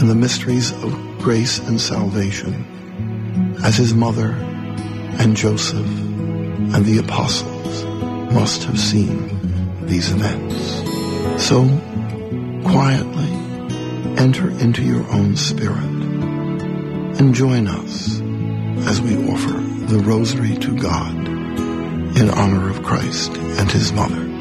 and the mysteries of grace and salvation, as his mother and Joseph and the apostles must have seen these events. So, quietly enter into your own spirit and join us as we offer the rosary to God in honor of Christ and his mother.